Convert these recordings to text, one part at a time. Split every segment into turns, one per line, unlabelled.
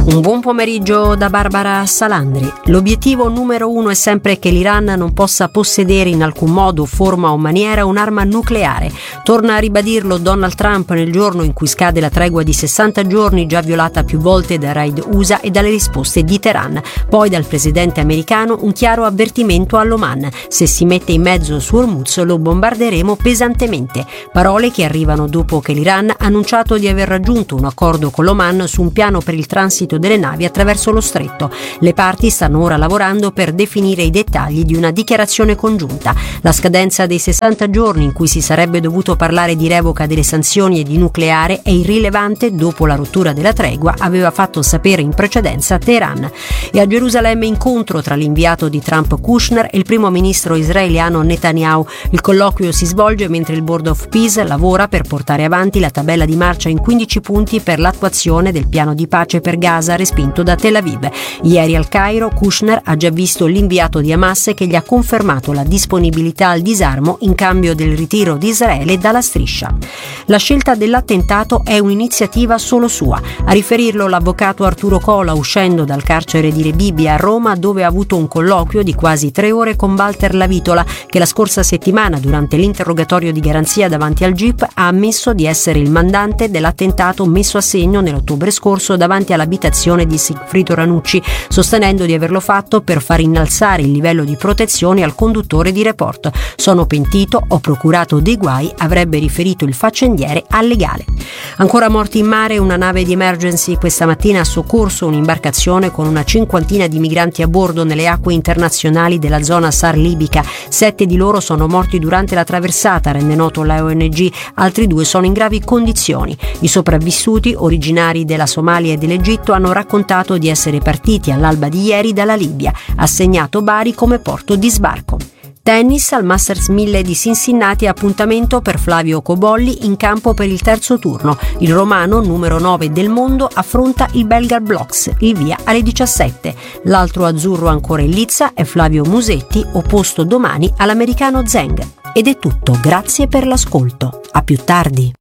Un buon pomeriggio da Barbara Salandri. L'obiettivo numero 1 è sempre che l'Iran non possa possedere in alcun modo, forma o maniera un'arma nucleare. Torna a ribadirlo Donald Trump nel giorno in cui scade la tregua di 60 giorni, già violata più volte da raid USA e dalle risposte di Teheran. Poi dal presidente americano un chiaro avvertimento all'Oman: se si mette in mezzo su Hormuz lo bombarderemo pesantemente. Parole che arrivano dopo che l'Iran ha annunciato di aver raggiunto un accordo con l'Oman su un piano per il transito delle navi attraverso lo stretto. Le parti stanno ora lavorando per definire i dettagli di una dichiarazione congiunta. La scadenza dei 60 giorni in cui si sarebbe dovuto parlare di revoca delle sanzioni e di nucleare è irrilevante dopo la rottura della tregua, aveva fatto sapere in precedenza Teheran. E a Gerusalemme incontro tra l'inviato di Trump Kushner e il primo ministro israeliano Netanyahu. Il colloquio si svolge mentre il Board of Peace lavora per portare avanti la tabella di marcia in 15 punti per l'attuazione del piano di pace per Gaza respinto da Tel Aviv. Ieri al Cairo Kushner ha già visto l'inviato di Hamas che gli ha confermato la disponibilità al disarmo in cambio del ritiro di Israele dalla striscia. La scelta dell'attentato è un'iniziativa solo sua. A riferirlo l'avvocato Arturo Cola, uscendo dal carcere di Rebibbia a Roma, dove ha avuto un colloquio di quasi 3 ore con Walter Lavitola, che la scorsa settimana, durante l'interrogatorio di garanzia davanti al GIP, ha ammesso di essere il mandante dell'attentato messo a segno nell'ottobre scorso davanti all'abitazione di Sigfrido Ranucci, sostenendo di averlo fatto per far innalzare il livello di protezione al conduttore di Report. Sono pentito, ho procurato dei guai, avrebbe riferito il faccendiere al legale. Ancora morti in mare, una nave di emergency questa mattina ha soccorso un'imbarcazione con una 50 di migranti a bordo nelle acque internazionali della zona SAR libica. 7 di loro sono morti durante la traversata, rende noto la ONG, altri 2 sono in gravi condizioni. I sopravvissuti, originari della Somalia e dell'Egitto, hanno raccontato di essere partiti all'alba di ieri dalla Libia, assegnato Bari come porto di sbarco. Tennis al Masters 1000 di Cincinnati, appuntamento per Flavio Cobolli in campo per il terzo turno. Il romano, numero 9 del mondo, affronta il belga Bloks, il via alle 17. L'altro azzurro ancora in lizza è Flavio Musetti, opposto domani all'americano Zheng. Ed è tutto, grazie per l'ascolto. A più tardi.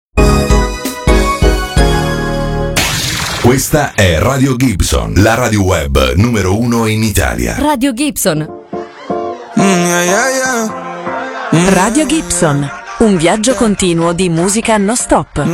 Questa è Radio Gibson, la radio web numero 1 in Italia.
Radio Gibson. Radio Gibson, un viaggio continuo di musica non stop.